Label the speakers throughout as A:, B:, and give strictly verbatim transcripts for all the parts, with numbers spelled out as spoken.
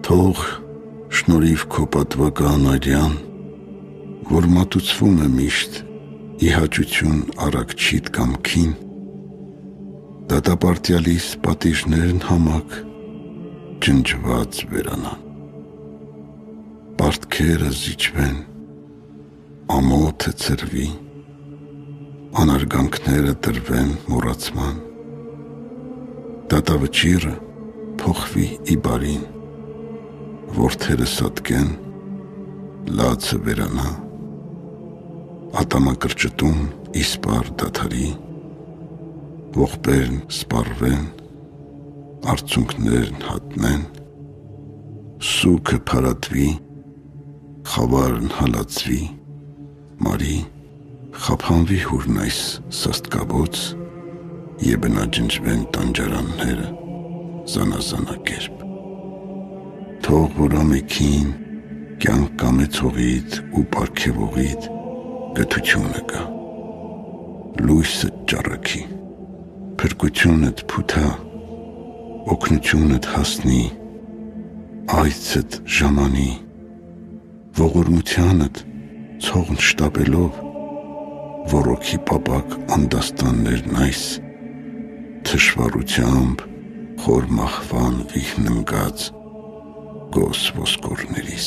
A: Թող շնորհիվ քո պատվական արյան, որ մատուցվում է միշտ ի հաճություն առաքչիդ կամքին, դատապարտյալիս պատիժներն համակ ջնջված վերանան, պարտքերը զիջվեն, ամոթը ծրվի, անարգանքները տրվեն մոռացման, դատավճիռը փոխվի ի բարին, որդերը սատկեն, լացը վերանա, ատամակրճտում իսպար դադարի, ողբերն սպառվեն, արցունքներն հատնեն, սուքը փարատվի, խավարն հալածվի, մարի խափանվի հուրն այս սաստկաբոց և բնաջնջվեն տանջարանները զանազանակերպ։ Թող որ ամեքին կյանք կամեցողիդ ու պարգևողիդ գթությունը կա, լույսը ճառագի, փրկությունդ փութա, օգնությունդ հասնի, այցդ ժամանի, ողորմությանդ ցողն շտապելով, ոռոգի պապակ անդաստաններն այս, թշվառությամբ խոր մահվան վիհն ընկած գոս ոսկորներիս,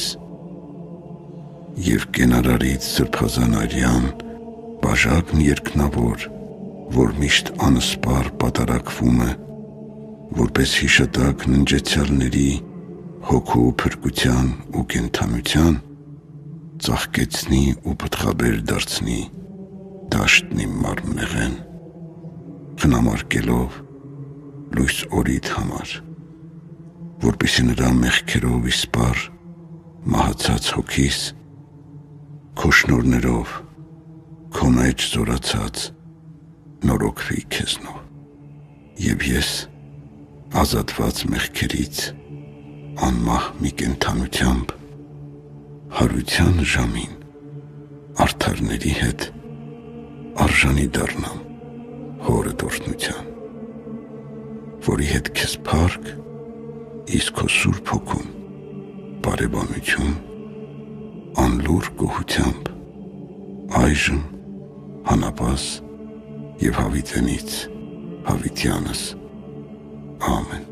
A: և կենարարից սրբազան արյան բաժակն երկնավոր, որ միշտ անսպար պատարակվում է, որպես հիշատակ ննջեցյալների հոգու փրկության ու կենդանության, ծաղկեցնի ու պտղաբեր դարձնի դաշտն իմ մարմնեղեն, խնամարկելով լույս օրիդ համար, որպեսզի նրա մեղքերով իսպար մահացած հոգիս, քո շնորհներով, քո մեջ զորացած նորոգվի քեզնով, և ես ազատված մեղքերից անմահ մի կենդանությամբ հարության ժամին արդարների հետ արժանի դառնամ հորդ օրհնության, որի հետ քեզ փառք, իսկ քո Սուրբ Հոգուն բարեբանություն, անլուռ գոհությամբ, այժմ հանապաս և հավիտենից հավիտյանս, ամեն։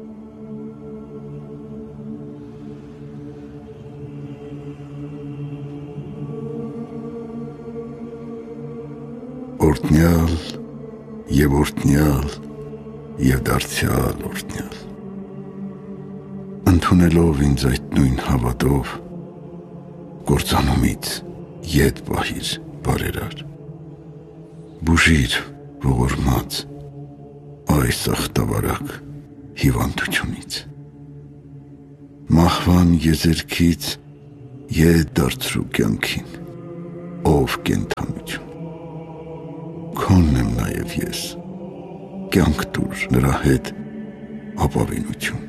A: Օրհնյալ և օրհնյալ և դարձյալ օրհնյալ, ընդունելով ինձ այդ նույն հավատով, կործանումից ետ պահիր բարերար, բուժիր ողորմած այս ախտավարակ հիվանդությունից, մահվան եզերքից ետ դարձրու կյանքին, ով կենդանություն, քոնն եմ նաև ես, կյանք տուր նրա հետ ապավինություն,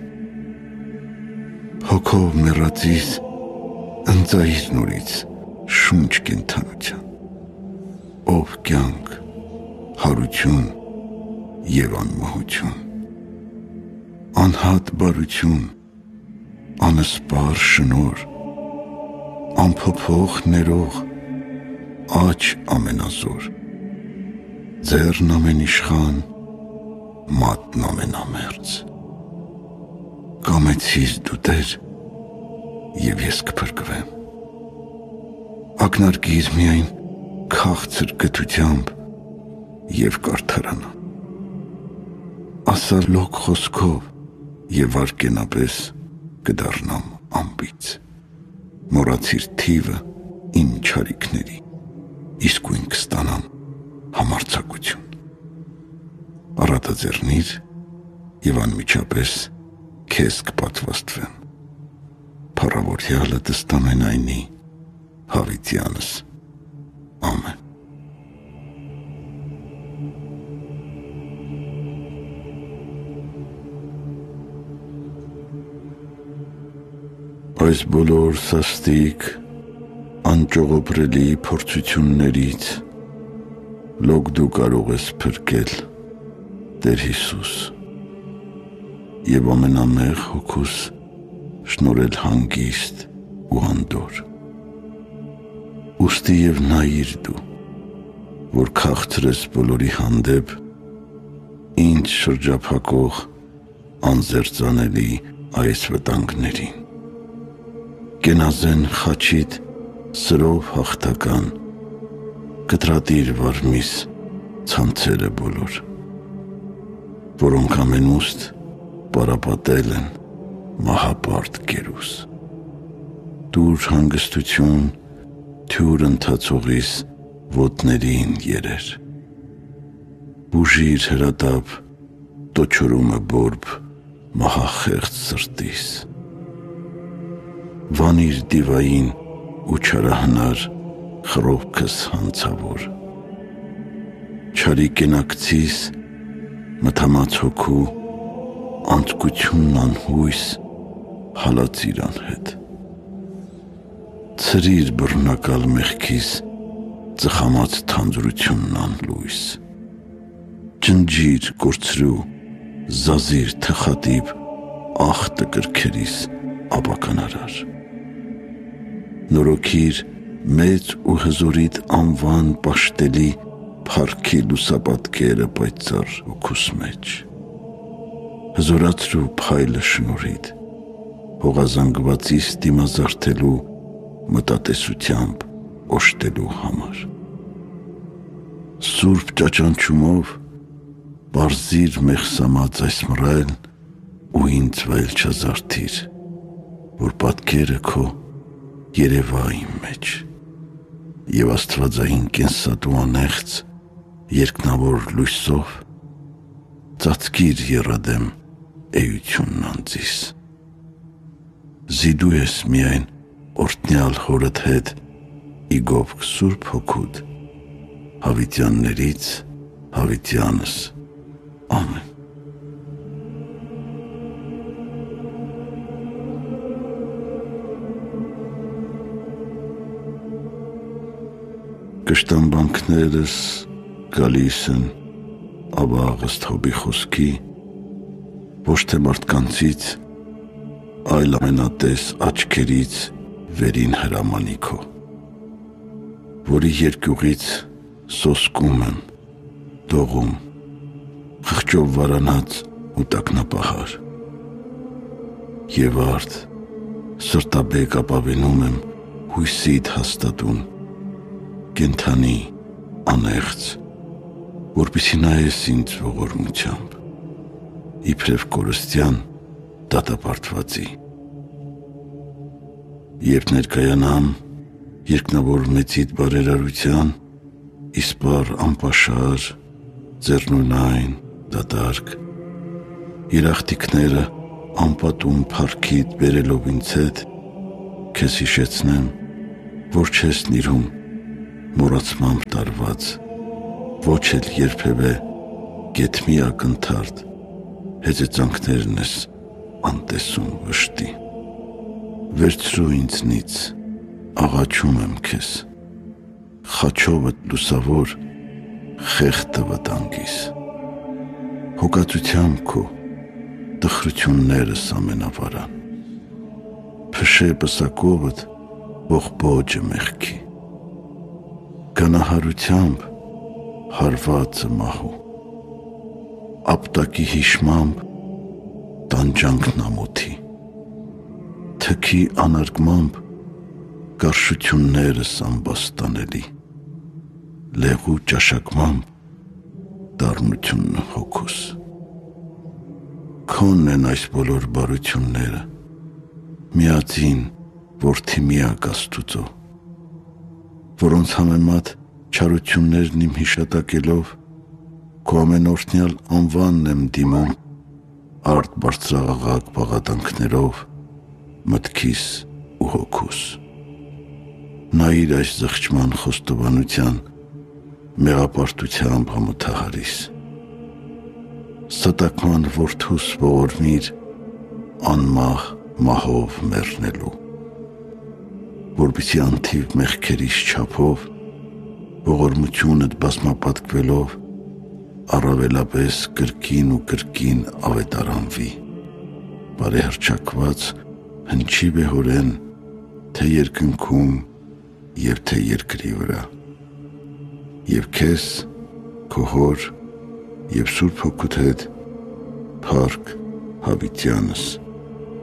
A: հոգով մեռածիս ընծայիր նորից շունչ կենդանության, ով կյանք, հարություն և անմահություն, անհատ բարություն, անսպար շնորհ, անփոփոխ ներող, աջ ամենազոր, ձեռն ամենիշխան, մատն ամենամերձ, կամեցիր դու Տեր, և ես կփրկվեմ, ակնարկիր միայն քաղցր գթությամբ և կարդարանամ, ասա լոկ խոսքով և վարկենապես կդառնամ անբիծ, մոռացիր թիվը իմ չարիքների, իսկույն կստանամ համարձակություն, առատաձեռնիր և անմիջապես քեզ կպատվաստվեմ, փառավորյալը տստամենայնի հավիտյանս, ամեն։ Այս բոլոր սաստիկ, անճողոպրելի փորձություններից լոկ դու կարող ես փրկել, Տեր Հիսուս, և ամենամեղ հոգուս շնորհել հանգիստ ու անդոր։ Ուստի և նայիր դու, որ քաղցրես բոլորի հանդեպ, ինձ շրջափակող անզերծանելի այս վտանգներին։ Կենազեն խաչիդ սրով հաղթական, կտրատիր վարմիս ցանցերը բոլոր, որոնք ամենուստ պարապատել են մահապարտ կերուս։ Դուր հանգստություն թյուր ընթացողիս ոտներին երեր, բուժիր հրատապ տոչորումը բորբ մահախեղծ սրտիս, վանիր դիվային ու չարահնար խռովքս հանցավոր, չարի կենակցիս մթամած հոգու անձկությունն անհույս հալածիր անհետ, ցրիր բռնակալ մեղքիս ծխամած թանձրությունն անլույս, ջնջիր կորցրու զազիր թխատիպ ախտը կրքերիս աբականարար, նորոգիր մեծ ու հզորիդ անվան պաշտելի փառքի լուսապատկերը պայծառ հոգուս մեջ, հզորացրու փայլը շնորհիդ հողազանգվածիս դիմազարդելու մտատեսությամբ օժտելու համար, սուրբ ճաճանչումով բարձիր մեղսամած այս մռայլ ու ինձ վայել չազարդիր, որ պատկերը քո երևա իմ մեջ և աստվածային կենսատու անեղծ երկնավոր լույսով ծածկիր եռադեմ էությունն անձիս, զիդու ես միայն օրհնյալ հորդ հետ իգովք սուրբ հոգուդ հավիտյաններից հավիտյանս, ամեն։ Կշտամբանքներս գալիս են ավաղ ըստ Հոբի խոսքի, ոչ թե մարդկանցից, այլ ամենատես աչքերից վերին հրամանի քո, որի երկյուղից սոսկում եմ, դողում, խղճով վարանած ու տակնապահար, և արդ սրտաբեկ ապավենում եմ հույսիդ հաստատուն, կենթանի, անեղծ, որպեսզի նայես ինձ ողորմությամբ, իբրև կորստյան դատապարտվածի։ Երբ ներկայանամ երկնավոր մեծիդ բարերարության, իսպառ անպաշար, ձեռնունայն, դատարկ, երախտիկները անպատում փառքիդ բերելով ինձ հետ, քեզ հիշեցնեմ, որ չես նիրհում մոռացմամբ տարված, ոչ էլ երբևէ գեթմի ակնթարթ հեծեծանքներն ես անտեսում վշտի։ Վերցրու ինձնից, աղաչում եմ քեզ, խաչովդ լուսավոր խեղդը վտանգիս, հոգածությամբ քո տխրություններս ամենավարան, փշե պսակովդ ողբոջը մեղքի, գանահարությամբ հարվածը մահու, ապտակի հիշմամբ տանջանքն ամոթի, թքի անարգմամբ գարշություններս ամբաստանելի, լեղու ճաշակմամբ դառնությունն հոգուս, քոնն են այս բոլոր բարությունները, միածին որդի միակ Աստուծո, որոնց համեմատ չարություններն իմ հիշատակելով, քո ամենօրհնյալ անվանն եմ դիմում արդ բարձրաղաղակ բաղատանքներով մտքիս ու հոգուս։ Նայիր այս զղջման խոստովանության մեղապարտությամբ համոթահարիս, ստակման որդուս ողորմիր անմահ մահով մեռնելու, որպեսզի անթիվ մեղքերիս չափով ողորմությունդ բազմապատկվելով առավելապես կրկին ու կրկին ավետարանվի, բարեհռչակված հնչի բեհորեն, թե երկնքում և թե երկրի վրա, և քեզ, քո հոր և Սուրբ Հոգուդ հետ, փառք հավիտյանս